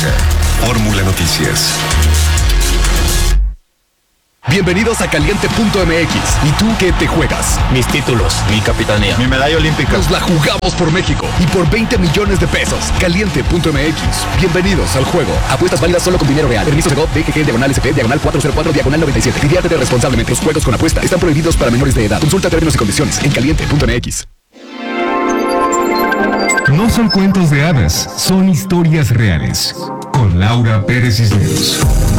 escucha Fórmula Noticias. Bienvenidos a Caliente.mx. ¿Y tú qué te juegas? Mis títulos, mi capitanía, mi medalla olímpica. Nos la jugamos por México y por 20 millones de pesos. Caliente.mx. Bienvenidos al juego. Apuestas válidas solo con dinero real. Permiso de GOV, DGG, /SP, /404, /97. Diviértete responsablemente. Los juegos con apuesta están prohibidos para menores de edad. Consulta términos y condiciones en Caliente.mx. No son cuentos de hadas, son historias reales. Con Laura Pérez Cisneros.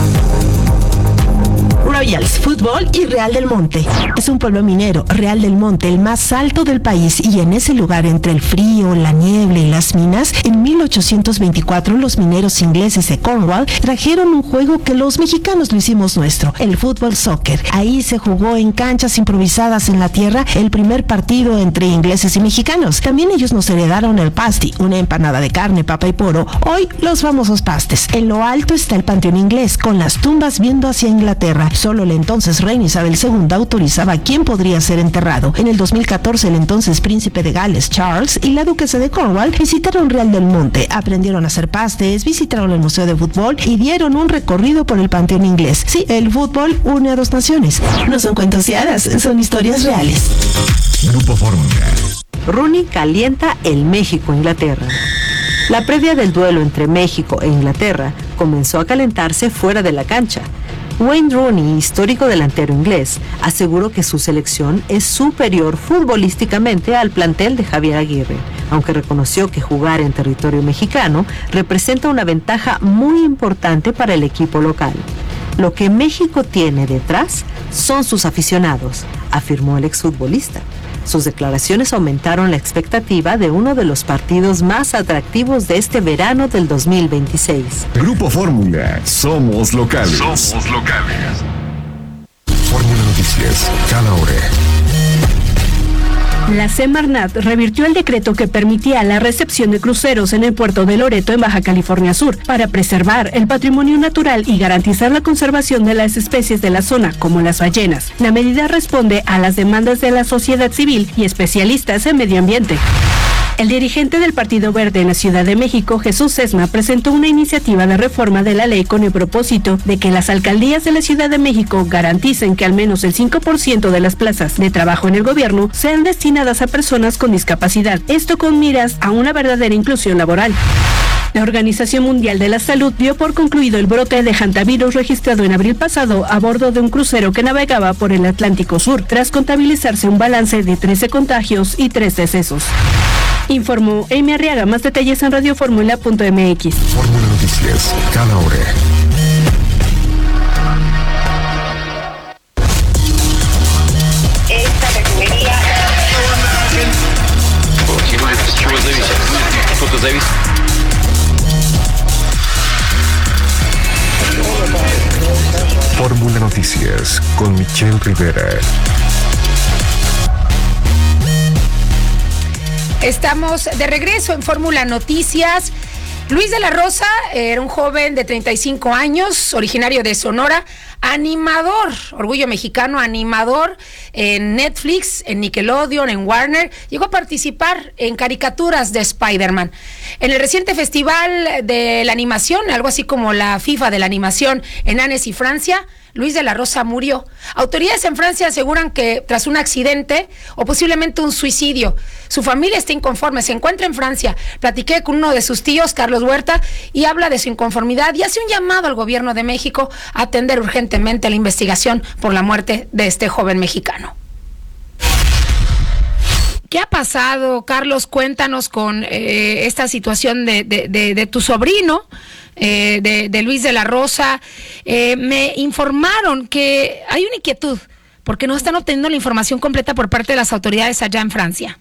Royals Fútbol y Real del Monte. Es un pueblo minero, Real del Monte, el más alto del país, y en ese lugar, entre el frío, la niebla y las minas, en 1824 los mineros ingleses de Cornwall trajeron un juego que los mexicanos lo hicimos nuestro, el fútbol soccer. Ahí se jugó en canchas improvisadas en la tierra el primer partido entre ingleses y mexicanos. También ellos nos heredaron el pasty, una empanada de carne, papa y poro, hoy los famosos pastes. En lo alto está el panteón inglés, con las tumbas viendo hacia Inglaterra. Solo la entonces reina Isabel II autorizaba quién podría ser enterrado. En el 2014, el entonces príncipe de Gales, Charles, y la duquesa de Cornwall visitaron Real del Monte, aprendieron a hacer pastes, visitaron el museo de fútbol y dieron un recorrido por el panteón inglés. Sí, el fútbol une a dos naciones. No son cuentos de hadas, son historias reales. Grupo Fórmula. Rooney calienta el México-Inglaterra. La previa del duelo entre México e Inglaterra comenzó a calentarse fuera de la cancha. Wayne Rooney, histórico delantero inglés, aseguró que su selección es superior futbolísticamente al plantel de Javier Aguirre, aunque reconoció que jugar en territorio mexicano representa una ventaja muy importante para el equipo local. Lo que México tiene detrás son sus aficionados, afirmó el exfutbolista. Sus declaraciones aumentaron la expectativa de uno de los partidos más atractivos de este verano del 2026. Grupo Fórmula. Somos locales. Somos locales. Fórmula Noticias. Cada hora. La Semarnat revirtió el decreto que permitía la recepción de cruceros en el puerto de Loreto, en Baja California Sur, para preservar el patrimonio natural y garantizar la conservación de las especies de la zona, como las ballenas. La medida responde a las demandas de la sociedad civil y especialistas en medio ambiente. El dirigente del Partido Verde en la Ciudad de México, Jesús Sesma, presentó una iniciativa de reforma de la ley con el propósito de que las alcaldías de la Ciudad de México garanticen que al menos el 5% de las plazas de trabajo en el gobierno sean destinadas a personas con discapacidad. Esto con miras a una verdadera inclusión laboral. La Organización Mundial de la Salud dio por concluido el brote de hantavirus registrado en abril pasado a bordo de un crucero que navegaba por el Atlántico Sur, tras contabilizarse un balance de 13 contagios y 3 decesos. Informó Amy Arriaga. Más detalles en radioformula.mx. Fórmula Noticias. Cada hora. Esta refinería. Fórmula Noticias con Michelle Rivera. Estamos de regreso en Fórmula Noticias. Luis de la Rosa era un joven de 35 años, originario de Sonora, animador, orgullo mexicano, animador en Netflix, en Nickelodeon, en Warner. Llegó a participar en caricaturas de Spider-Man. En el reciente festival de la animación, algo así como la FIFA de la animación en Annecy, Francia, Luis de la Rosa murió. Autoridades en Francia aseguran que tras un accidente o posiblemente un suicidio. Su familia está inconforme, se encuentra en Francia. Platiqué con uno de sus tíos, Carlos Huerta, y habla de su inconformidad y hace un llamado al gobierno de México a atender urgentemente la investigación por la muerte de este joven mexicano. ¿Qué ha pasado, Carlos? Cuéntanos con esta situación de tu sobrino, de Luis de la Rosa. Me informaron que hay una inquietud porque no están obteniendo la información completa por parte de las autoridades allá en Francia.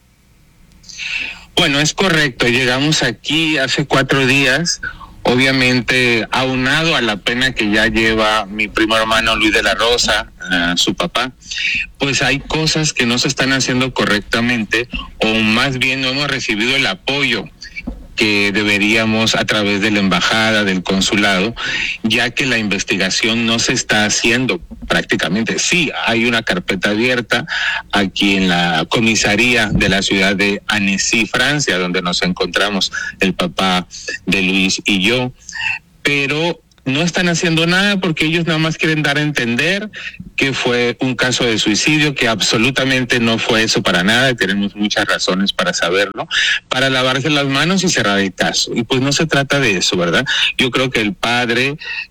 Bueno, es correcto. Llegamos aquí hace 4 días, obviamente aunado a la pena que ya lleva mi primo hermano Luis de la Rosa, su papá, pues hay cosas que no se están haciendo correctamente, o más bien no hemos recibido el apoyo que deberíamos a través de la embajada, del consulado, ya que la investigación no se está haciendo prácticamente. Sí, hay una carpeta abierta aquí en la comisaría de la ciudad de Annecy, Francia, donde nos encontramos el papá de Luis y yo, pero no están haciendo nada porque ellos nada más quieren dar a entender que fue un caso de suicidio, que absolutamente no fue eso para nada, y tenemos muchas razones para saberlo, para lavarse las manos y cerrar el caso. Y pues no se trata de eso, ¿verdad? Yo creo que el padre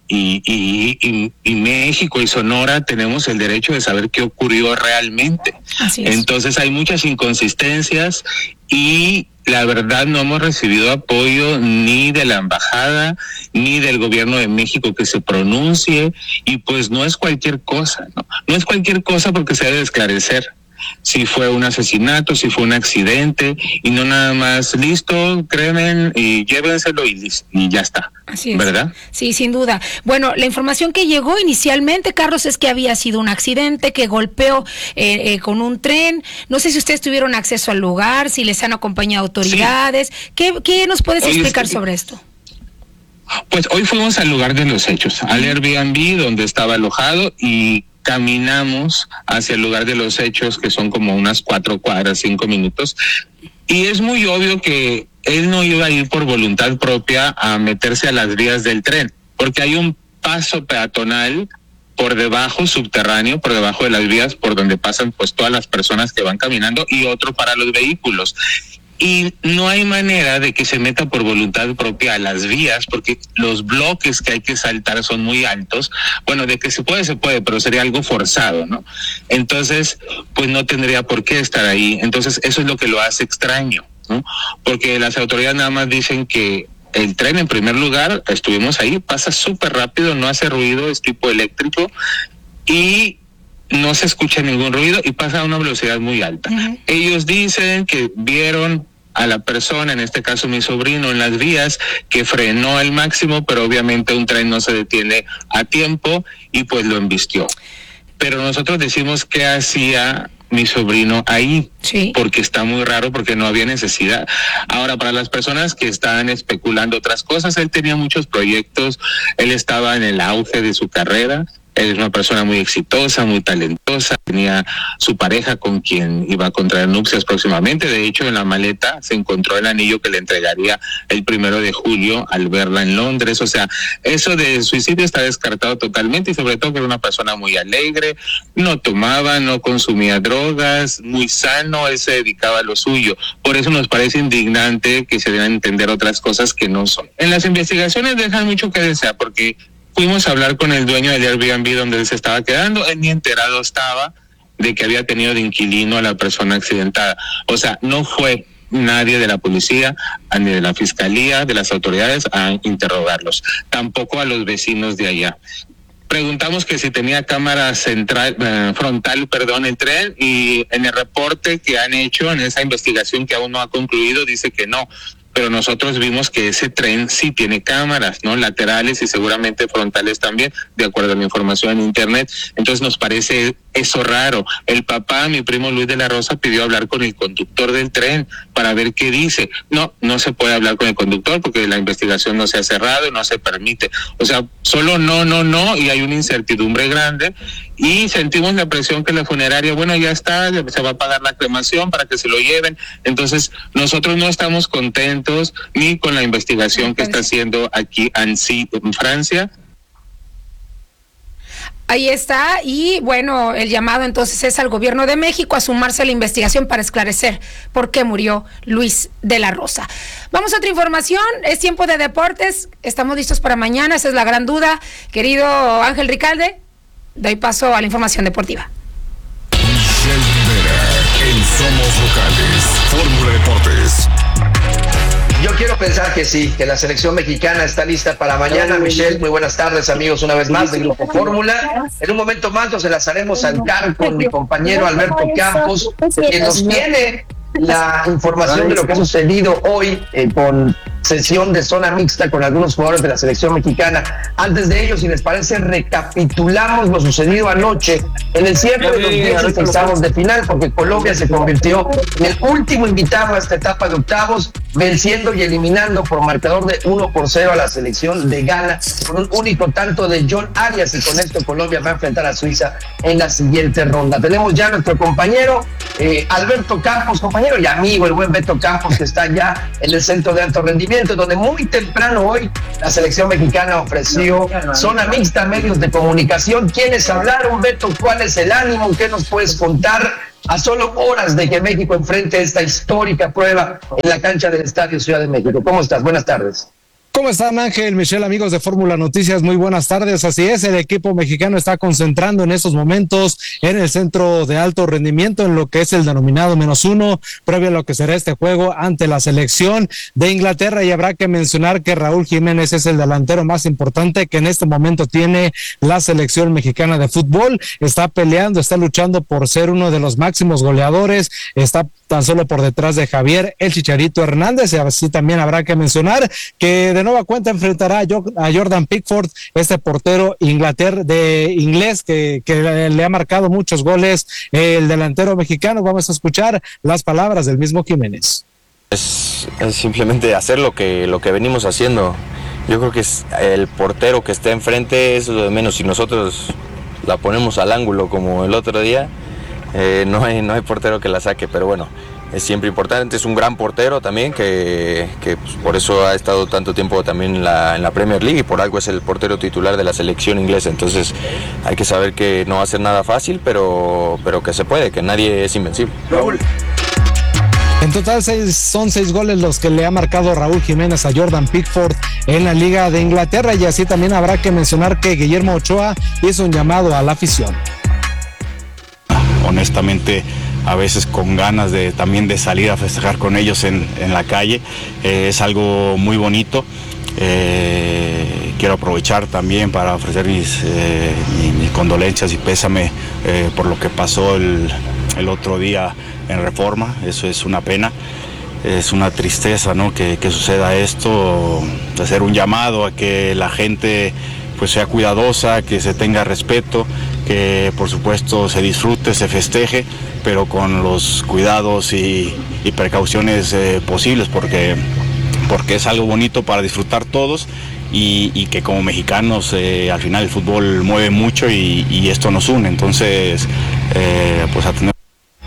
y México y Sonora tenemos el derecho de saber qué ocurrió realmente. Así es. Entonces hay muchas inconsistencias y la verdad no hemos recibido apoyo ni de la embajada ni del gobierno de México que se pronuncie, y pues no es cualquier cosa, no es cualquier cosa, porque se debe esclarecer si fue un asesinato, si fue un accidente, y no nada más listo, cremen y llévenselo y ya está. Así es. ¿Verdad? Sí, sin duda. Bueno, la información que llegó inicialmente, Carlos, es que había sido un accidente que golpeó con un tren. No sé si ustedes tuvieron acceso al lugar, si les han acompañado autoridades. Sí. ¿Qué nos puedes explicar sobre esto? Pues hoy fuimos al lugar de los hechos, al Airbnb donde estaba alojado, y caminamos hacia el lugar de los hechos, que son como unas 4 cuadras, 5 minutos. Y es muy obvio que él no iba a ir por voluntad propia a meterse a las vías del tren, porque hay un paso peatonal por debajo, subterráneo, por debajo de las vías, por donde pasan pues todas las personas que van caminando, y otro para los vehículos. Y no hay manera de que se meta por voluntad propia a las vías, porque los bloques que hay que saltar son muy altos. Bueno, de que se puede, pero sería algo forzado, ¿no? Entonces, pues no tendría por qué estar ahí. Entonces, eso es lo que lo hace extraño, ¿no? Porque las autoridades nada más dicen que el tren, en primer lugar, estuvimos ahí, pasa súper rápido, no hace ruido, es tipo eléctrico, y no se escucha ningún ruido y pasa a una velocidad muy alta. Uh-huh. Ellos dicen que vieron a la persona, en este caso mi sobrino, en las vías, que frenó al máximo, pero obviamente un tren no se detiene a tiempo y pues lo embistió. Pero nosotros decimos qué hacía mi sobrino ahí, sí, porque está muy raro, porque no había necesidad. Ahora, para las personas que están especulando otras cosas, él tenía muchos proyectos, él estaba en el auge de su carrera. Él es una persona muy exitosa, muy talentosa, tenía su pareja con quien iba a contraer nupcias próximamente. De hecho, en la maleta se encontró el anillo que le entregaría el 1 de julio al verla en Londres. O sea, eso de suicidio está descartado totalmente, y sobre todo que era una persona muy alegre, no tomaba, no consumía drogas, muy sano, él se dedicaba a lo suyo. Por eso nos parece indignante que se deben entender otras cosas que no son. En las investigaciones dejan mucho que desear, porque fuimos a hablar con el dueño del Airbnb donde él se estaba quedando. Él ni enterado estaba de que había tenido de inquilino a la persona accidentada. O sea, no fue nadie de la policía, ni de la fiscalía, de las autoridades a interrogarlos. Tampoco a los vecinos de allá. Preguntamos que si tenía cámara frontal, el tren, y en el reporte que han hecho en esa investigación que aún no ha concluido dice que no. Pero nosotros vimos que ese tren sí tiene cámaras, ¿no? Laterales y seguramente frontales también, de acuerdo a la información en internet. Entonces nos parece eso raro. El papá, mi primo Luis de la Rosa, pidió hablar con el conductor del tren para ver qué dice. No se puede hablar con el conductor porque la investigación no se ha cerrado y no se permite. O sea, solo no, y hay una incertidumbre grande. Y sentimos la presión que la funeraria, bueno, ya está, se va a pagar la cremación para que se lo lleven. Entonces, nosotros no estamos contentos ni con la investigación que está haciendo aquí Annecy, en Francia. Ahí está, y bueno, el llamado entonces es al gobierno de México a sumarse a la investigación para esclarecer por qué murió Luis de la Rosa. Vamos a otra información, es tiempo de deportes, estamos listos para mañana, esa es la gran duda. Querido Ángel Ricalde, doy paso a la información deportiva. Michelle Rivera, en Somos Locales, Fórmula Deportes. Yo quiero pensar que sí, que la selección mexicana está lista para mañana. Michelle, muy buenas tardes, amigos, una vez más de Grupo Fórmula. En un momento más nos enlazaremos al CAR con mi compañero Alberto Campos, que nos tiene la información de lo que ha sucedido hoy con sesión de zona mixta con algunos jugadores de la selección mexicana. Antes de ello, si les parece, recapitulamos lo sucedido anoche en el cierre de los 16 de final, porque Colombia se convirtió en el último invitado a esta etapa de octavos venciendo y eliminando por marcador de 1-0 a la selección de Ghana, con un único tanto de John Arias, y con esto Colombia va a enfrentar a Suiza en la siguiente ronda. Tenemos ya a nuestro compañero Alberto Campos, compañero y amigo, el buen Beto Campos, que está ya en el centro de alto rendimiento, donde muy temprano hoy la selección mexicana ofreció zona mixta, medios de comunicación. ¿Quiénes hablaron, Beto? ¿Cuál es el ánimo? ¿Qué nos puedes contar a solo horas de que México enfrente esta histórica prueba en la cancha del Estadio Ciudad de México? ¿Cómo estás? Buenas tardes. ¿Cómo están, Ángel, Michelle, amigos de Fórmula Noticias? Muy buenas tardes. Así es, el equipo mexicano está concentrando en estos momentos en el centro de alto rendimiento, en lo que es el denominado -1, previo a lo que será este juego ante la selección de Inglaterra. Y habrá que mencionar que Raúl Jiménez es el delantero más importante que en este momento tiene la selección mexicana de fútbol. Está peleando, está luchando por ser uno de los máximos goleadores. Está tan solo por detrás de Javier el Chicharito Hernández. Y así también habrá que mencionar que de nueva cuenta enfrentará a Jordan Pickford, este portero inglés que le ha marcado muchos goles, el delantero mexicano. Vamos a escuchar las palabras del mismo Jiménez. Es simplemente hacer lo que venimos haciendo. Yo creo que es el portero que esté enfrente, eso es lo de menos. Si nosotros la ponemos al ángulo como el otro día, no hay portero que la saque, pero bueno, es siempre importante. Es un gran portero también, que pues, por eso ha estado tanto tiempo también en la Premier League, y por algo es el portero titular de la selección inglesa. Entonces hay que saber que no va a ser nada fácil, pero que se puede, que nadie es invencible. Raúl. En total son 6 goles los que le ha marcado Raúl Jiménez a Jordan Pickford en la Liga de Inglaterra. Y así también habrá que mencionar que Guillermo Ochoa hizo un llamado a la afición. Honestamente, a veces con ganas también de salir a festejar con ellos en la calle. Es algo muy bonito. Quiero aprovechar también para ofrecer mis condolencias y pésame por lo que pasó el otro día en Reforma. Eso es una pena, es una tristeza, ¿no? que suceda esto. Hacer un llamado a que la gente pues sea cuidadosa, que se tenga respeto, que por supuesto se disfrute, se festeje, pero con los cuidados y precauciones posibles, porque es algo bonito para disfrutar todos, y que como mexicanos al final el fútbol mueve mucho y esto nos une. Entonces pues a tener...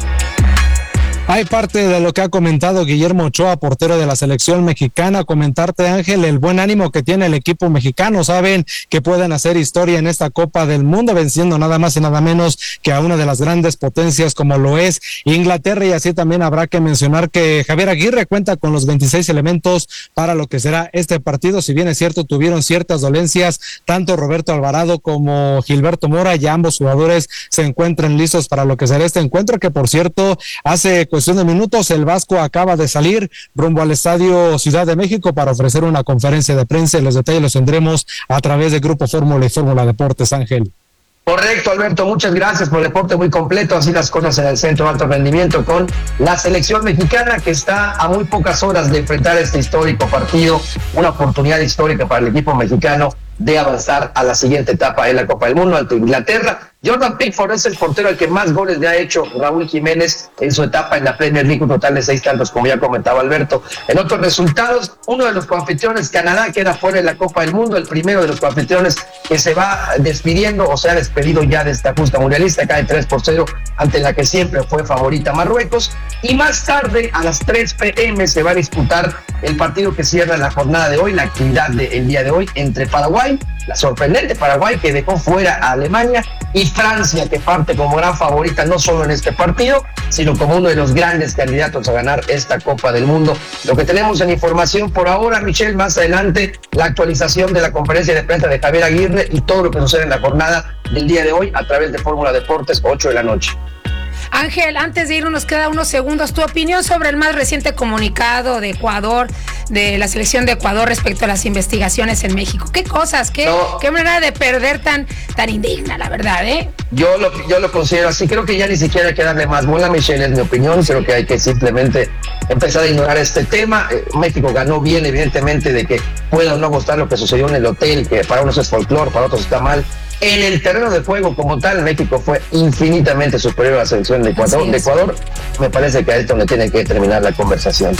Hay parte de lo que ha comentado Guillermo Ochoa, portero de la selección mexicana. Comentarte, Ángel, el buen ánimo que tiene el equipo mexicano. Saben que pueden hacer historia en esta Copa del Mundo, venciendo nada más y nada menos que a una de las grandes potencias como lo es Inglaterra. Y así también habrá que mencionar que Javier Aguirre cuenta con los 26 elementos para lo que será este partido. Si bien es cierto, tuvieron ciertas dolencias tanto Roberto Alvarado como Gilberto Mora, ya ambos jugadores se encuentran listos para lo que será este encuentro, que por cierto, hace cuestión de minutos el Vasco acaba de salir rumbo al Estadio Ciudad de México para ofrecer una conferencia de prensa, y los detalles los tendremos a través de Grupo Fórmula y Fórmula Deportes. Ángel. Correcto, Alberto, muchas gracias por el reporte muy completo. Así las cosas en el centro de alto rendimiento con la selección mexicana, que está a muy pocas horas de enfrentar este histórico partido, una oportunidad histórica para el equipo mexicano de avanzar a la siguiente etapa en la Copa del Mundo ante Inglaterra. Jordan Pickford es el portero al que más goles le ha hecho Raúl Jiménez en su etapa en la Premier League, un total de 6 tantos, como ya comentaba Alberto. En otros resultados, uno de los coanfitriones, Canadá, queda fuera de la Copa del Mundo, el primero de los coanfitriones que se va despidiendo o se ha despedido ya de esta justa mundialista, cae 3-0 ante la que siempre fue favorita Marruecos. Y más tarde, a las 3 p.m, se va a disputar el partido que cierra la jornada de hoy, la actividad del día de hoy, entre Paraguay, la sorprendente Paraguay que dejó fuera a Alemania, y Francia, que parte como gran favorita no solo en este partido, sino como uno de los grandes candidatos a ganar esta Copa del Mundo. Lo que tenemos en información por ahora, Michelle, más adelante la actualización de la conferencia de prensa de Javier Aguirre y todo lo que sucede en la jornada del día de hoy a través de Fórmula Deportes, 8 de la noche. Ángel, antes de irnos nos queda unos segundos. Tu opinión sobre el más reciente comunicado de Ecuador, de la selección de Ecuador respecto a las investigaciones en México. ¿Qué cosas? ¿Qué manera de perder tan indigna, la verdad, eh? Yo lo considero así. Creo que ya ni siquiera hay que darle más bola, Michelle, es mi opinión. Creo que hay que simplemente empezar a ignorar este tema. México ganó bien, evidentemente, de que pueda o no gustar lo que sucedió en el hotel, que para unos es folclore, para otros está mal. En el terreno de juego como tal, México fue infinitamente superior a la selección de Ecuador. Me parece que ahí es donde tiene que terminar la conversación.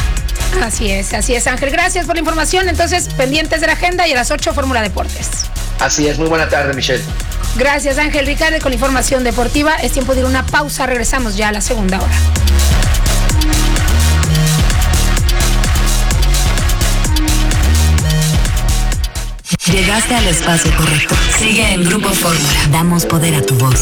Así es, Ángel. Gracias por la información. Entonces, pendientes de la agenda y a las 8, Fórmula Deportes. Así es, muy buena tarde, Michelle. Gracias, Ángel Ricardo, con la información deportiva. Es tiempo de ir a una pausa. Regresamos ya a la segunda hora. Llegaste al espacio correcto. Sigue en Grupo Fórmula. Damos poder a tu voz.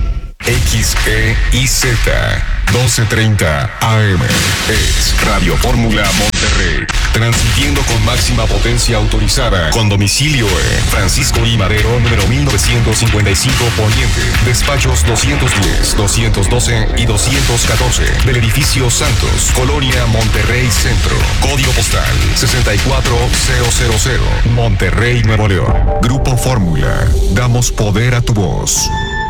XEIZ 1230 AM es Radio Fórmula Monterrey, transmitiendo con máxima potencia autorizada, con domicilio en Francisco I. Madero, número 1955 Poniente, despachos 210, 212 y 214 del edificio Santos, Colonia Monterrey Centro, código postal 64000, Monterrey, Nuevo León. Grupo Fórmula, damos poder a tu voz.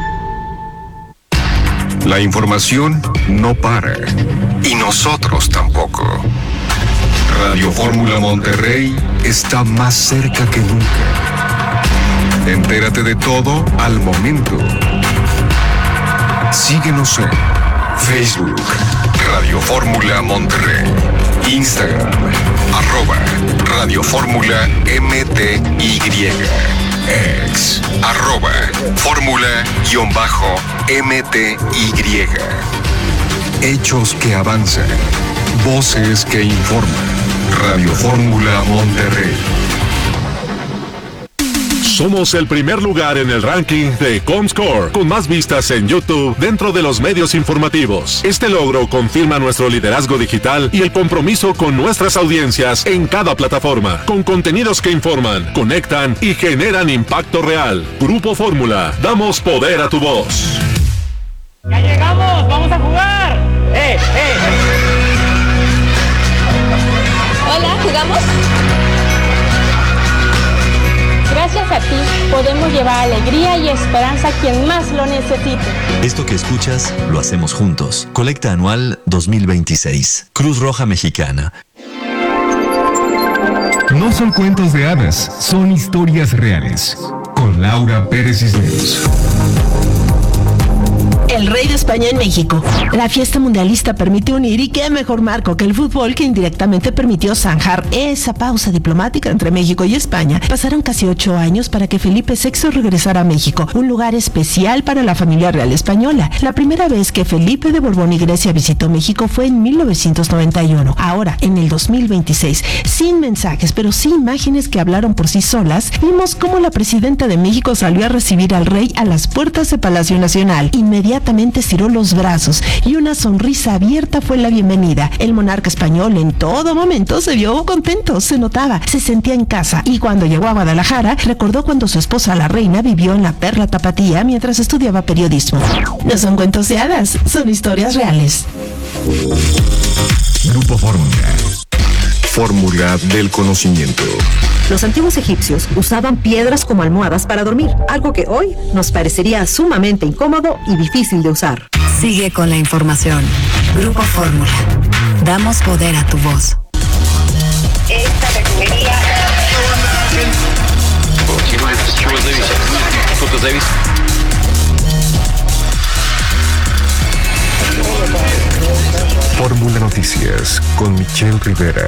La información no para, y nosotros tampoco. Radio Fórmula Monterrey está más cerca que nunca. Entérate de todo al momento. Síguenos en Facebook, Radio Fórmula Monterrey, Instagram, @Radio Fórmula MTY, X, @Fórmula_MTY. Hechos que avanzan, voces que informan. Radio Fórmula Monterrey. Somos el primer lugar en el ranking de Comscore, con más vistas en YouTube dentro de los medios informativos. Este logro confirma nuestro liderazgo digital y el compromiso con nuestras audiencias en cada plataforma, con contenidos que informan, conectan y generan impacto real. Grupo Fórmula, damos poder a tu voz. ¡Ya llegamos! ¡Vamos a jugar! Hola, ¿jugamos? Gracias a ti podemos llevar alegría y esperanza a quien más lo necesite. Esto que escuchas lo hacemos juntos. Colecta Anual 2026. Cruz Roja Mexicana. No son cuentos de hadas, son historias reales. Con Laura Pérez Cisneros. El rey de España en México. La fiesta mundialista permitió unir, y qué mejor marco que el fútbol, que indirectamente permitió zanjar esa pausa diplomática entre México y España. Pasaron casi 8 años para que Felipe VI regresara a México, un lugar especial para la familia real española. La primera vez que Felipe de Borbón y Grecia visitó México fue en 1991. Ahora, en el 2026, sin mensajes, pero sí imágenes que hablaron por sí solas, vimos cómo la presidenta de México salió a recibir al rey a las puertas de Palacio Nacional. Inmediatamente estiró los brazos y una sonrisa abierta fue la bienvenida. El monarca español en todo momento se vio contento, se notaba, se sentía en casa, y cuando llegó a Guadalajara recordó cuando su esposa la reina vivió en la Perla Tapatía mientras estudiaba periodismo. No son cuentos de hadas, son historias reales. Grupo Fórmula. Fórmula del conocimiento. Los antiguos egipcios usaban piedras como almohadas para dormir, algo que hoy nos parecería sumamente incómodo y difícil de usar. Sigue con la información. Grupo Fórmula. Damos poder a tu voz. Esta refinería... Fórmula Noticias con Michelle Rivera.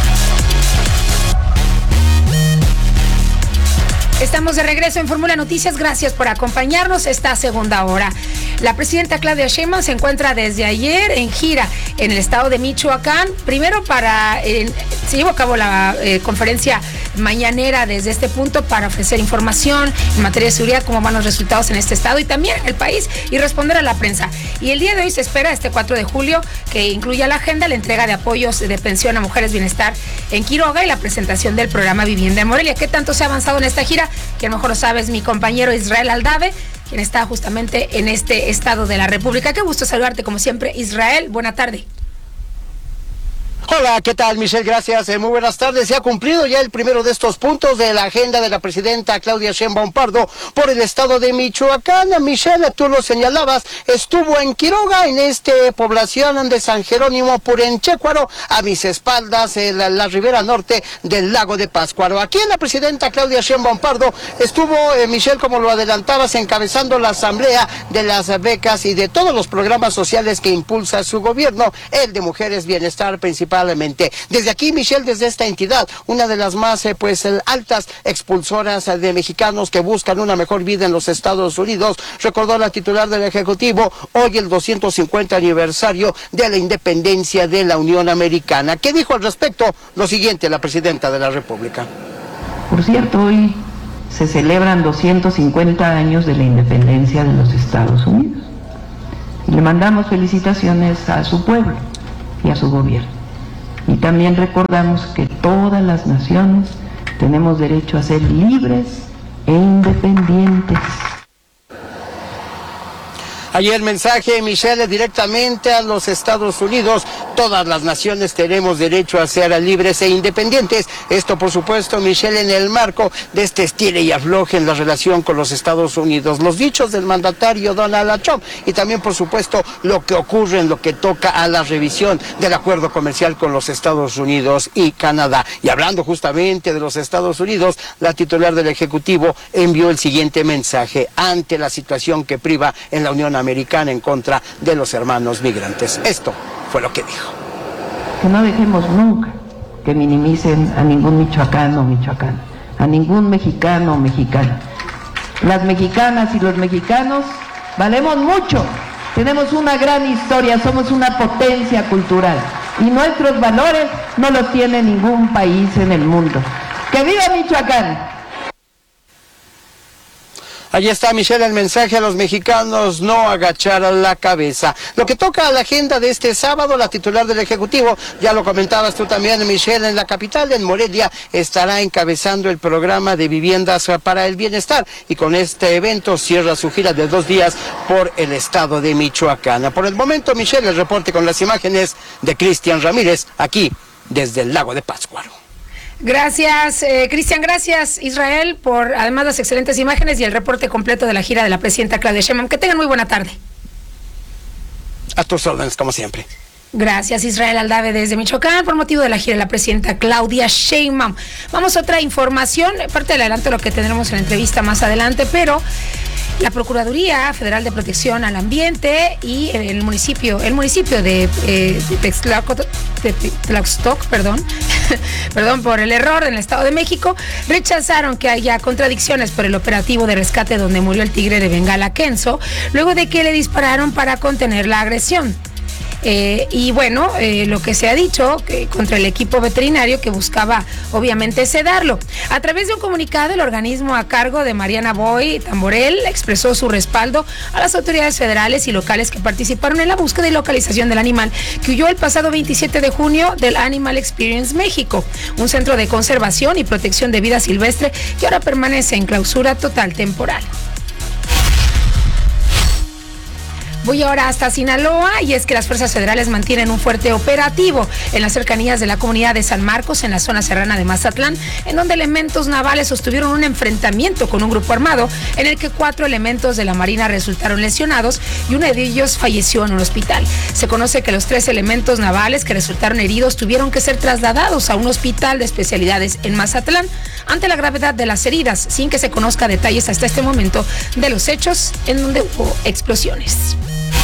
Estamos de regreso en Fórmula Noticias. Gracias por acompañarnos esta segunda hora. La presidenta Claudia Sheinbaum se encuentra desde ayer en gira en el estado de Michoacán. Primero se llevó a cabo la conferencia mañanera desde este punto para ofrecer información en materia de seguridad, cómo van los resultados en este estado y también en el país, y responder a la prensa. Y el día de hoy se espera, este 4 de julio, que incluya la agenda, la entrega de apoyos de pensión a mujeres bienestar en Quiroga y la presentación del programa Vivienda en Morelia. ¿Qué tanto se ha avanzado en esta gira? Quien mejor lo sabe es mi compañero Israel Aldave, quien está justamente en este estado de la República. Qué gusto saludarte como siempre, Israel. Buena tarde. Hola, ¿qué tal, Michelle? Gracias. Muy buenas tardes. Se ha cumplido ya el primero de estos puntos de la agenda de la presidenta Claudia Sheinbaum Pardo por el estado de Michoacán. Michelle, tú lo señalabas, estuvo en Quiroga, en esta población de San Jerónimo Purenchecuaro, a mis espaldas, en la ribera norte del lago de Pátzcuaro. Aquí la presidenta Claudia Sheinbaum Pardo estuvo, Michelle, como lo adelantabas, encabezando la asamblea de las becas y de todos los programas sociales que impulsa su gobierno, el de Mujeres Bienestar principalmente laboralmente. Desde aquí, Michelle, desde esta entidad, una de las más altas expulsoras de mexicanos que buscan una mejor vida en los Estados Unidos, recordó la titular del Ejecutivo hoy el 250 aniversario de la independencia de la Unión Americana. ¿Qué dijo al respecto? Lo siguiente, la presidenta de la República. Por cierto, hoy se celebran 250 años de la independencia de los Estados Unidos. Y le mandamos felicitaciones a su pueblo y a su gobierno. Y también recordamos que todas las naciones tenemos derecho a ser libres e independientes. Ahí el mensaje, Michelle, directamente a los Estados Unidos. Todas las naciones tenemos derecho a ser libres e independientes. Esto, por supuesto, Michelle, en el marco de este estire y afloje en la relación con los Estados Unidos. Los dichos del mandatario Donald Trump y también, por supuesto, lo que ocurre en lo que toca a la revisión del acuerdo comercial con los Estados Unidos y Canadá. Y hablando justamente de los Estados Unidos, la titular del Ejecutivo envió el siguiente mensaje ante la situación que priva en la Unión Americana en contra de los hermanos migrantes. Esto fue lo que dijo. Que no dejemos nunca que minimicen a ningún michoacano o michoacana, a ningún mexicano o mexicana. Las mexicanas y los mexicanos valemos mucho, tenemos una gran historia, somos una potencia cultural y nuestros valores no los tiene ningún país en el mundo. ¡Que viva Michoacán! Allí está, Michelle, el mensaje a los mexicanos: no agachar la cabeza. Lo que toca a la agenda de este sábado, la titular del Ejecutivo, ya lo comentabas tú también, Michelle, en la capital, en Morelia, estará encabezando el programa de viviendas para el bienestar y con este evento cierra su gira de 2 días por el estado de Michoacán. Por el momento, Michelle, el reporte con las imágenes de Cristian Ramírez, aquí desde el lago de Pátzcuaro. Gracias, Cristian, gracias, Israel, por además las excelentes imágenes y el reporte completo de la gira de la presidenta Claudia Sheinbaum. Que tengan muy buena tarde. A tus órdenes, como siempre. Gracias, Israel Aldave desde Michoacán, por motivo de la gira de la presidenta Claudia Sheinbaum. Vamos a otra información, parte del adelanto de lo que tendremos en la entrevista más adelante, pero la Procuraduría Federal de Protección al Ambiente y el municipio de Tlaxtoc, perdón por el error, en el Estado de México, rechazaron que haya contradicciones por el operativo de rescate donde murió el tigre de Bengala Kenzo, luego de que le dispararon para contener la agresión. Y bueno, lo que se ha dicho que contra el equipo veterinario que buscaba obviamente sedarlo. A través de un comunicado, el organismo a cargo de Mariana Boy Tamborel expresó su respaldo a las autoridades federales y locales que participaron en la búsqueda y localización del animal que huyó el pasado 27 de junio del Animal Experience México, un centro de conservación y protección de vida silvestre que ahora permanece en clausura total temporal. Voy ahora hasta Sinaloa, y es que las fuerzas federales mantienen un fuerte operativo en las cercanías de la comunidad de San Marcos, en la zona serrana de Mazatlán, en donde elementos navales sostuvieron un enfrentamiento con un grupo armado en el que 4 elementos de la Marina resultaron lesionados y uno de ellos falleció en un hospital. Se conoce que los 3 elementos navales que resultaron heridos tuvieron que ser trasladados a un hospital de especialidades en Mazatlán ante la gravedad de las heridas, sin que se conozca detalles hasta este momento de los hechos en donde hubo explosiones.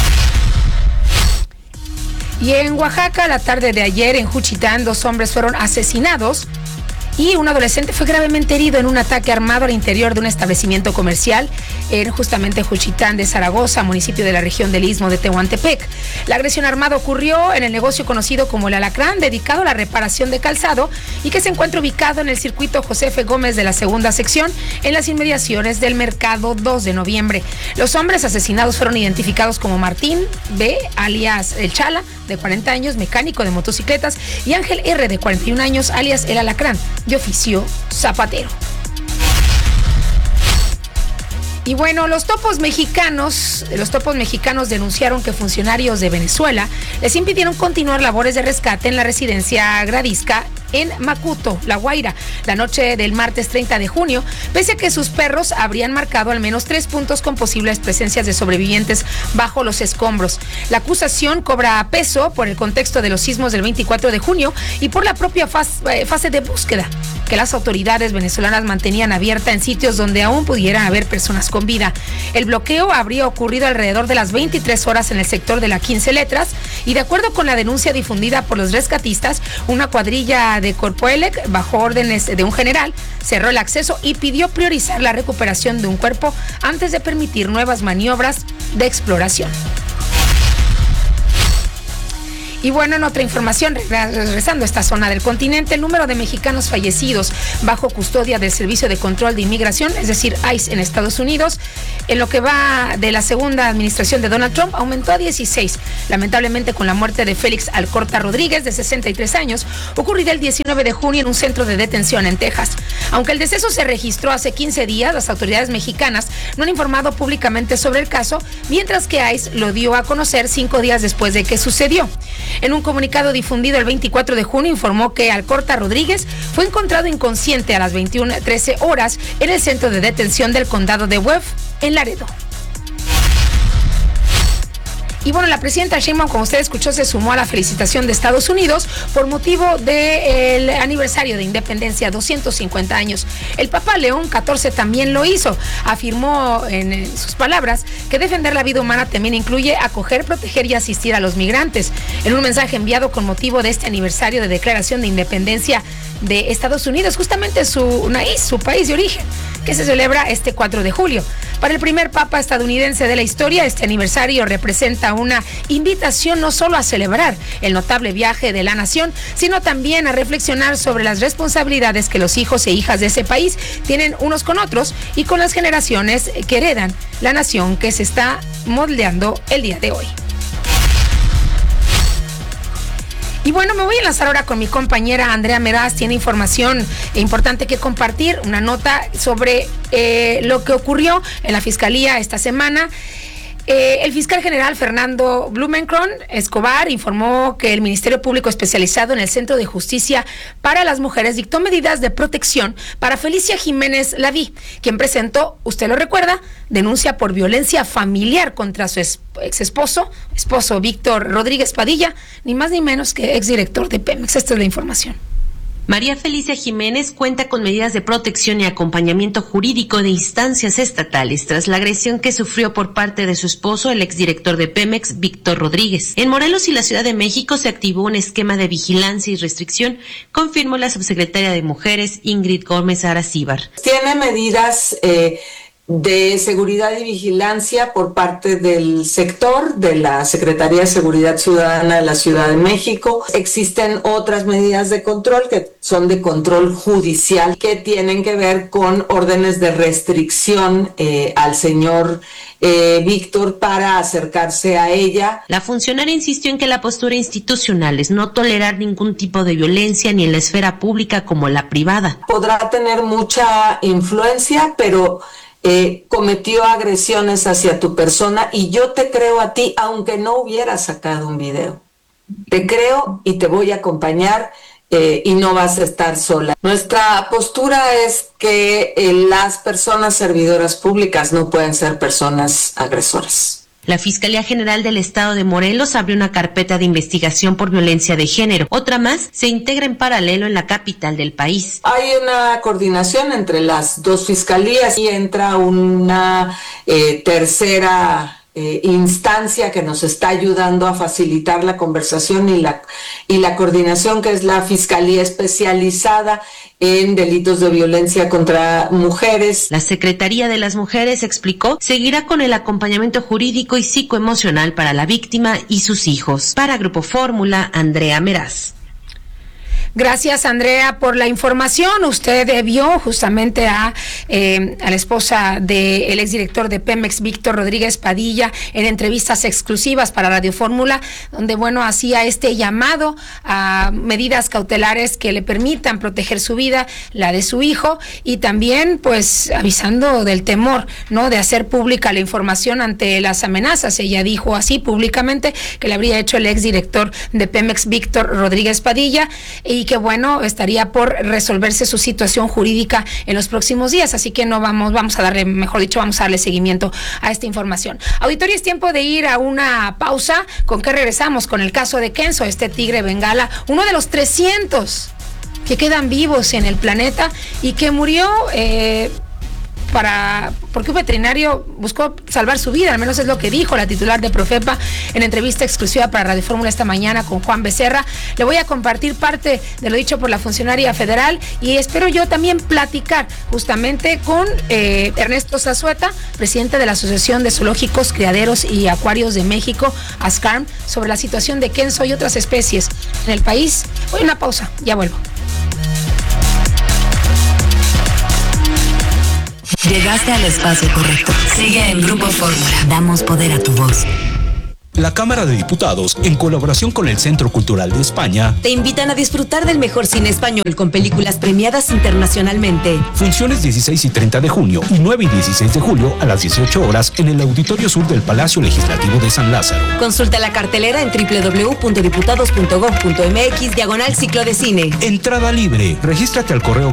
Y en Oaxaca, la tarde de ayer, en Juchitán, 2 hombres fueron asesinados y un adolescente fue gravemente herido en un ataque armado al interior de un establecimiento comercial en justamente Juchitán de Zaragoza, municipio de la región del Istmo de Tehuantepec. La agresión armada ocurrió en el negocio conocido como El Alacrán, dedicado a la reparación de calzado y que se encuentra ubicado en el circuito José F. Gómez de la segunda sección, en las inmediaciones del mercado 2 de noviembre. Los hombres asesinados fueron identificados como Martín B., alias El Chala, de 40 años, mecánico de motocicletas, y Ángel R., de 41 años, alias El Alacrán, de oficio zapatero. Y bueno, los topos mexicanos denunciaron que funcionarios de Venezuela les impidieron continuar labores de rescate en la residencia Gradisca en Macuto, La Guaira, la noche del martes 30 de junio, pese a que sus perros habrían marcado al menos 3 puntos con posibles presencias de sobrevivientes bajo los escombros. La acusación cobra peso por el contexto de los sismos del 24 de junio y por la propia fase de búsqueda. que las autoridades venezolanas mantenían abierta en sitios donde aún pudieran haber personas con vida. El bloqueo habría ocurrido alrededor de las 23 horas en el sector de la 15 Letras y de acuerdo con la denuncia difundida por los rescatistas, una cuadrilla de Corpoelec, bajo órdenes de un general, cerró el acceso y pidió priorizar la recuperación de un cuerpo antes de permitir nuevas maniobras de exploración. Y bueno, en otra información, regresando a esta zona del continente, el número de mexicanos fallecidos bajo custodia del Servicio de Control de Inmigración, es decir, ICE en Estados Unidos, en lo que va de la segunda administración de Donald Trump, aumentó a 16. Lamentablemente, con la muerte de Félix Alcorta Rodríguez, de 63 años, ocurrida el 19 de junio en un centro de detención en Texas. Aunque el deceso se registró hace 15 días, las autoridades mexicanas no han informado públicamente sobre el caso, mientras que ICE lo dio a conocer 5 días después de que sucedió. En un comunicado difundido el 24 de junio informó que Alcorta Rodríguez fue encontrado inconsciente a las 21:13 horas en el centro de detención del condado de Webb, en Laredo. Y bueno, la presidenta Sheinbaum, como usted escuchó, se sumó a la felicitación de Estados Unidos por motivo del aniversario de independencia, 250 años. El Papa León XIV también lo hizo. Afirmó en sus palabras que defender la vida humana también incluye acoger, proteger y asistir a los migrantes. En un mensaje enviado con motivo de este aniversario de declaración de independencia de Estados Unidos, justamente su país de origen, que se celebra este 4 de julio. Para el primer papa estadounidense de la historia, este aniversario representa una invitación no solo a celebrar el notable viaje de la nación, sino también a reflexionar sobre las responsabilidades que los hijos e hijas de ese país tienen unos con otros y con las generaciones que heredan la nación que se está moldeando el día de hoy. Y bueno, me voy a enlazar ahora con mi compañera Andrea Meraz. Tiene información importante que compartir, una nota sobre lo que ocurrió en la Fiscalía esta semana. El fiscal general Fernando Blumenkron Escobar informó que el Ministerio Público Especializado en el Centro de Justicia para las Mujeres dictó medidas de protección para Felicia Jiménez Laví, quien presentó, usted lo recuerda, denuncia por violencia familiar contra su esposo Víctor Rodríguez Padilla, ni más ni menos que exdirector de Pemex. Esta es la información. María Felicia Jiménez cuenta con medidas de protección y acompañamiento jurídico de instancias estatales tras la agresión que sufrió por parte de su esposo, el exdirector de Pemex, Víctor Rodríguez. En Morelos y la Ciudad de México se activó un esquema de vigilancia y restricción, confirmó la subsecretaria de Mujeres, Ingrid Gómez Aracíbar. Tiene medidas de seguridad y vigilancia por parte del sector de la Secretaría de Seguridad Ciudadana de la Ciudad de México. Existen otras medidas de control que son de control judicial que tienen que ver con órdenes de restricción al señor Víctor para acercarse a ella. La funcionaria insistió en que la postura institucional es no tolerar ningún tipo de violencia ni en la esfera pública como la privada. Podrá tener mucha influencia, pero cometió agresiones hacia tu persona y yo te creo a ti, aunque no hubiera sacado un video. Te creo y te voy a acompañar y no vas a estar sola. Nuestra postura es que las personas servidoras públicas no pueden ser personas agresoras. La Fiscalía General del Estado de Morelos abrió una carpeta de investigación por violencia de género. Otra más se integra en paralelo en la capital del país. Hay una coordinación entre las dos fiscalías y entra una tercera instancia que nos está ayudando a facilitar la conversación y la coordinación, que es la Fiscalía Especializada en Delitos de Violencia contra Mujeres. La Secretaría de las Mujeres explicó seguirá con el acompañamiento jurídico y psicoemocional para la víctima y sus hijos. Para Grupo Fórmula, Andrea Meraz. Gracias, Andrea, por la información. Usted vio justamente a la esposa del exdirector de Pemex, Víctor Rodríguez Padilla, en entrevistas exclusivas para Radio Fórmula, donde, bueno, hacía este llamado a medidas cautelares que le permitan proteger su vida, la de su hijo, y también, pues, avisando del temor, ¿no?, de hacer pública la información ante las amenazas. Ella dijo así públicamente que le habría hecho el exdirector de Pemex, Víctor Rodríguez Padilla, y que bueno, estaría por resolverse su situación jurídica en los próximos días, así que no vamos a darle seguimiento a esta información. Auditorio, es tiempo de ir a una pausa. ¿Con qué regresamos? Con el caso de Kenzo, este tigre bengala, uno de los 300 que quedan vivos en el planeta y que murió porque un veterinario buscó salvar su vida, al menos es lo que dijo la titular de Profepa en entrevista exclusiva para Radio Fórmula esta mañana con Juan Becerra. Le voy a compartir parte de lo dicho por la funcionaria federal y espero yo también platicar justamente con Ernesto Zazueta, presidente de la Asociación de Zoológicos, Criaderos y Acuarios de México, ASCARM, sobre la situación de Kenzo y otras especies en el país. Voy a una pausa, ya vuelvo. Llegaste al espacio correcto. Sigue en Grupo Fórmula. Damos poder a tu voz. La Cámara de Diputados, en colaboración con el Centro Cultural de España, te invitan a disfrutar del mejor cine español con películas premiadas internacionalmente. Funciones 16 y 30 de junio y 9 y 16 de julio a las 18 horas en el Auditorio Sur del Palacio Legislativo de San Lázaro. Consulta la cartelera en www.diputados.gov.mx/ciclo de cine. Entrada libre. Regístrate al correo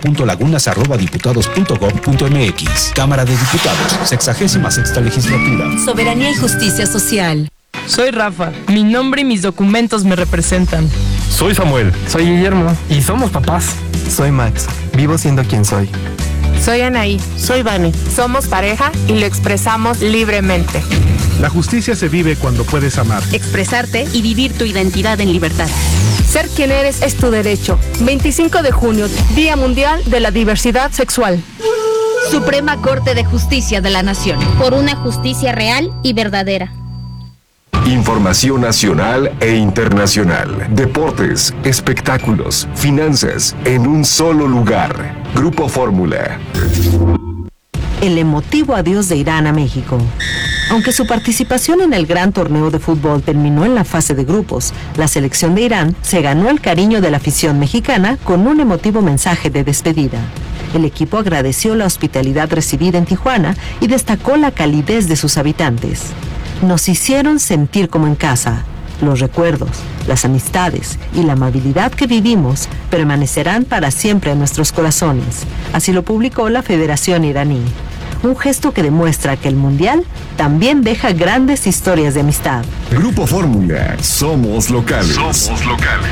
gabriela.lagunas@diputados.gov.mx. Cámara de Diputados, 66ª legislatura. Soberanía y justicia social. Soy Rafa, mi nombre y mis documentos me representan. Soy Samuel. Soy Guillermo y somos papás. Soy Max, vivo siendo quien soy. Soy Anaí. Soy Vani. Somos pareja y lo expresamos libremente. La justicia se vive cuando puedes amar, expresarte y vivir tu identidad en libertad. Ser quien eres es tu derecho. 25 de junio, Día Mundial de la Diversidad Sexual. Suprema Corte de Justicia de la Nación. Por una justicia real y verdadera. Información nacional e internacional, deportes, espectáculos, finanzas, en un solo lugar. Grupo Fórmula. El emotivo adiós de Irán a México. Aunque su participación en el gran torneo de fútbol terminó en la fase de grupos, la selección de Irán se ganó el cariño de la afición mexicana con un emotivo mensaje de despedida. El equipo agradeció la hospitalidad recibida en Tijuana y destacó la calidez de sus habitantes. Nos hicieron sentir como en casa. Los recuerdos, las amistades y la amabilidad que vivimos permanecerán para siempre en nuestros corazones. Así lo publicó la Federación Iraní. Un gesto que demuestra que el Mundial también deja grandes historias de amistad. Grupo Fórmula, somos locales. Somos locales.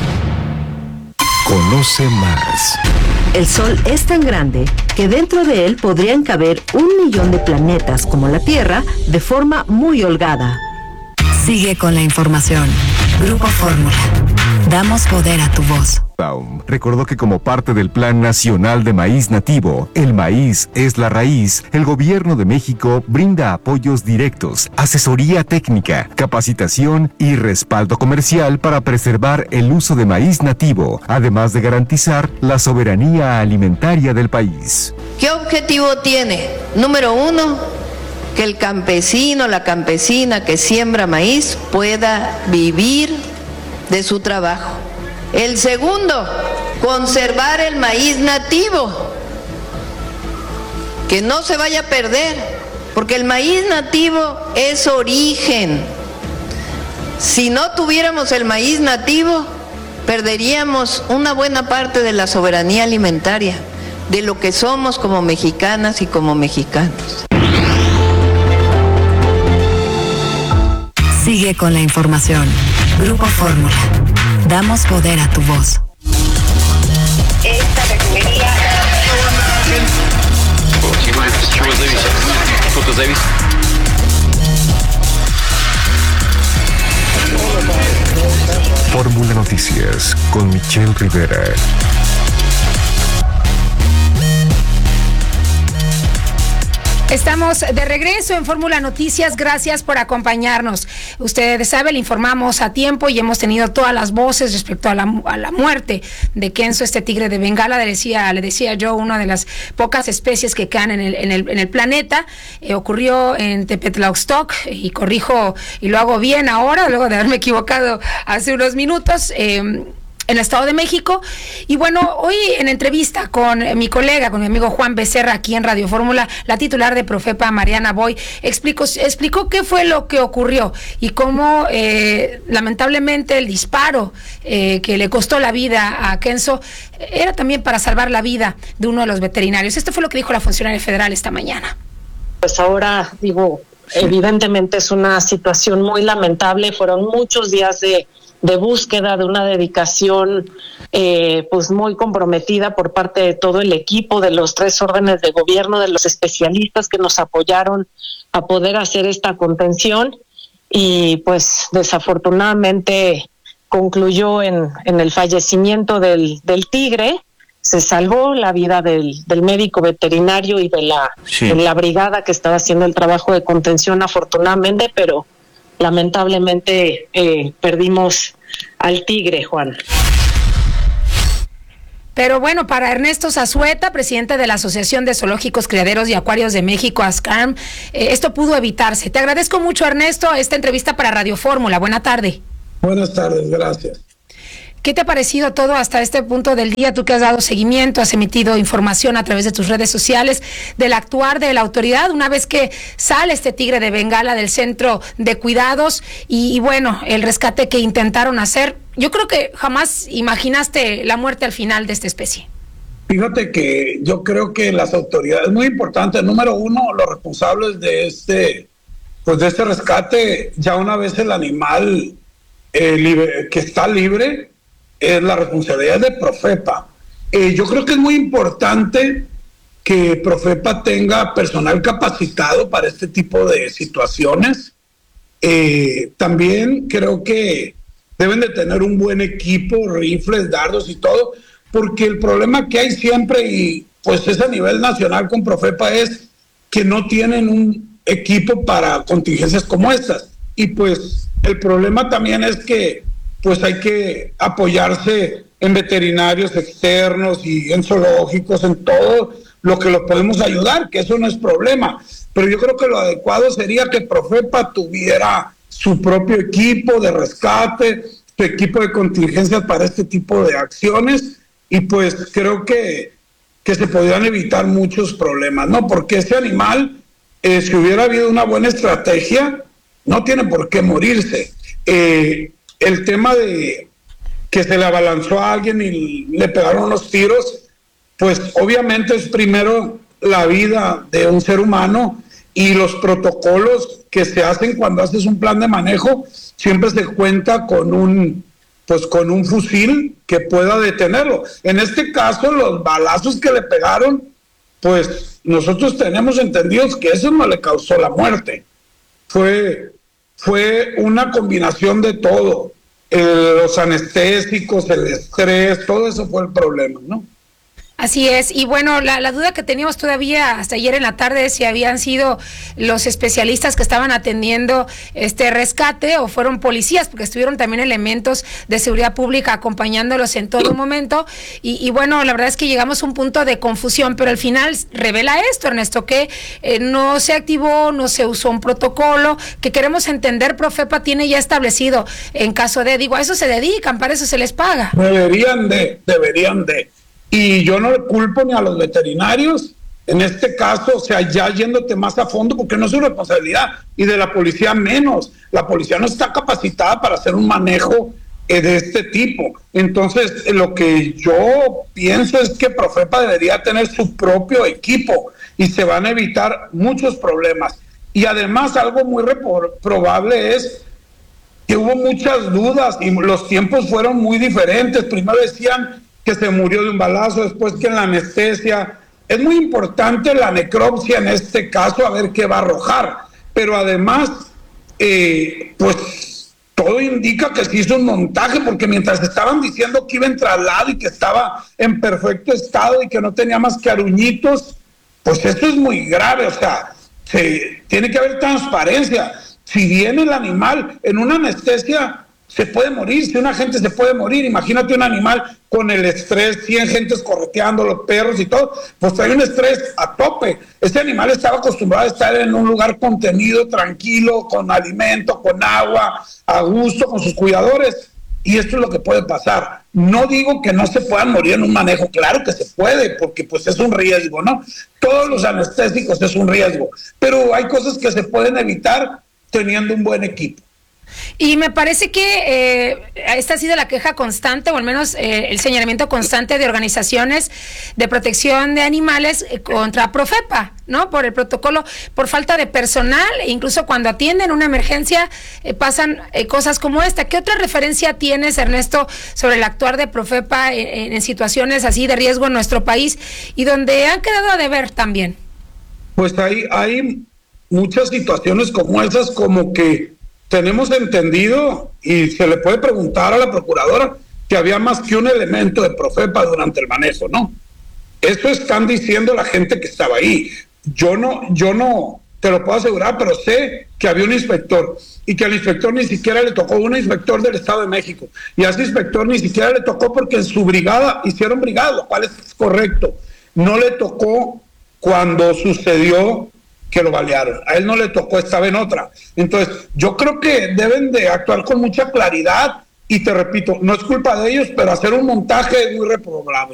Conoce más. El Sol es tan grande que dentro de él podrían caber 1 millón de planetas como la Tierra de forma muy holgada. Sigue con la información. Grupo Fórmula. Damos poder a tu voz. Recordó que como parte del Plan Nacional de Maíz Nativo, El Maíz es la Raíz, el Gobierno de México brinda apoyos directos, asesoría técnica, capacitación y respaldo comercial para preservar el uso de maíz nativo, además de garantizar la soberanía alimentaria del país. ¿Qué objetivo tiene? Número 1, que el campesino, la campesina que siembra maíz pueda vivir de su trabajo. El segundo, conservar el maíz nativo, que no se vaya a perder, porque el maíz nativo es origen. Si no tuviéramos el maíz nativo, perderíamos una buena parte de la soberanía alimentaria, de lo que somos como mexicanas y como mexicanos. Sigue con la información. Grupo Fórmula. Damos poder a tu voz. Esta refinería. Fórmula Noticias con Michelle Rivera. Estamos de regreso en Fórmula Noticias, gracias por acompañarnos. Ustedes saben, le informamos a tiempo y hemos tenido todas las voces respecto a la muerte de Kenzo, este tigre de Bengala. Le decía yo, una de las pocas especies que caen en el planeta. Ocurrió en Tepetlaoxtoc, y corrijo y lo hago bien ahora, luego de haberme equivocado hace unos minutos, en el Estado de México. Y bueno, hoy en entrevista con mi colega, con mi amigo Juan Becerra, aquí en Radio Fórmula, la titular de Profepa, Mariana Boy, explicó qué fue lo que ocurrió y cómo lamentablemente el disparo que le costó la vida a Kenzo era también para salvar la vida de uno de los veterinarios. Esto fue lo que dijo la funcionaria federal esta mañana. Pues ahora, digo, evidentemente es una situación muy lamentable. Fueron muchos días de búsqueda, de una dedicación pues muy comprometida por parte de todo el equipo, de los 3 órdenes de gobierno, de los especialistas que nos apoyaron a poder hacer esta contención, y pues desafortunadamente concluyó en el fallecimiento del tigre. Se salvó la vida del médico veterinario y de la brigada que estaba haciendo el trabajo de contención, afortunadamente, pero lamentablemente perdimos al tigre, Juan. Pero bueno, para Ernesto Zazueta, presidente de la Asociación de Zoológicos, Criaderos y Acuarios de México, ASCARM, esto pudo evitarse. Te agradezco mucho, Ernesto, esta entrevista para Radio Fórmula. Buena tarde. Buenas tardes, gracias. ¿Qué te ha parecido todo hasta este punto del día? Tú que has dado seguimiento, has emitido información a través de tus redes sociales del actuar de la autoridad una vez que sale este tigre de Bengala del centro de cuidados y bueno, el rescate que intentaron hacer. Yo creo que jamás imaginaste la muerte al final de esta especie. Fíjate que yo creo que las autoridades, muy importante, número uno, los responsables de este rescate, ya una vez el animal que está libre, es la responsabilidad de Profepa. Yo creo que es muy importante que Profepa tenga personal capacitado para este tipo de situaciones. También creo que deben de tener un buen equipo, rifles, dardos y todo, porque el problema que hay siempre, y pues es a nivel nacional con Profepa, es que no tienen un equipo para contingencias como estas. Y pues el problema también es que pues hay que apoyarse en veterinarios externos y en zoológicos, en todo lo que los podemos ayudar, que eso no es problema. Pero yo creo que lo adecuado sería que Profepa tuviera su propio equipo de rescate, su equipo de contingencias para este tipo de acciones, y pues creo que se podrían evitar muchos problemas, ¿no? Porque ese animal, si hubiera habido una buena estrategia, no tiene por qué morirse. El tema de que se le abalanzó a alguien y le pegaron unos tiros, pues obviamente es primero la vida de un ser humano, y los protocolos que se hacen cuando haces un plan de manejo, siempre se cuenta con un fusil que pueda detenerlo. En este caso, los balazos que le pegaron, pues nosotros tenemos entendidos que eso no le causó la muerte. Fue una combinación de todo, los anestésicos, el estrés, todo eso fue el problema, ¿no? Así es, y bueno, la duda que teníamos todavía hasta ayer en la tarde es si habían sido los especialistas que estaban atendiendo este rescate o fueron policías, porque estuvieron también elementos de seguridad pública acompañándolos en todo momento, y bueno, la verdad es que llegamos a un punto de confusión, pero al final revela esto, Ernesto, que no se activó, no se usó un protocolo, que queremos entender, Profepa tiene ya establecido en caso de, a eso se dedican, para eso se les paga. Deberían de. Y yo no le culpo ni a los veterinarios, en este caso, o sea, ya yéndote más a fondo, porque no es su responsabilidad, y de la policía menos. La policía no está capacitada para hacer un manejo de este tipo. Entonces, lo que yo pienso es que Profepa debería tener su propio equipo, y se van a evitar muchos problemas. Y además, algo muy probable es que hubo muchas dudas, y los tiempos fueron muy diferentes. Primero decían que se murió de un balazo, después que en la anestesia. Es muy importante la necropsia en este caso, a ver qué va a arrojar, pero además pues todo indica que se hizo un montaje, porque mientras estaban diciendo que iba en traslado y que estaba en perfecto estado y que no tenía más que aruñitos, pues esto es muy grave. O sea, tiene que haber transparencia. Si viene el animal en una anestesia, se puede morir. Si una gente se puede morir, imagínate un animal con el estrés, 100 gentes correteando, los perros y todo, pues trae un estrés a tope. Este animal estaba acostumbrado a estar en un lugar contenido, tranquilo, con alimento, con agua, a gusto, con sus cuidadores, y esto es lo que puede pasar. No digo que no se puedan morir en un manejo, claro que se puede, porque pues es un riesgo, ¿no? Todos los anestésicos es un riesgo, pero hay cosas que se pueden evitar teniendo un buen equipo. Y me parece que esta ha sido la queja constante, o al menos el señalamiento constante de organizaciones de protección de animales contra Profepa, ¿no? Por el protocolo, por falta de personal, e incluso cuando atienden una emergencia pasan cosas como esta. ¿Qué otra referencia tienes, Ernesto, sobre el actuar de Profepa en situaciones así de riesgo en nuestro país y donde han quedado a deber también? Pues hay muchas situaciones como esas, como que tenemos entendido, y se le puede preguntar a la procuradora, que había más que un elemento de Profepa durante el manejo, ¿no? Eso están diciendo la gente que estaba ahí. Yo no te lo puedo asegurar, pero sé que había un inspector, y que al inspector ni siquiera le tocó, un inspector del Estado de México, y a ese inspector ni siquiera le tocó porque en su brigada hicieron brigada, lo cual es correcto. No le tocó cuando sucedió que lo balearon, a él no le tocó, estaba en otra. Entonces yo creo que deben de actuar con mucha claridad, y te repito, no es culpa de ellos, pero hacer un montaje es muy reprobable.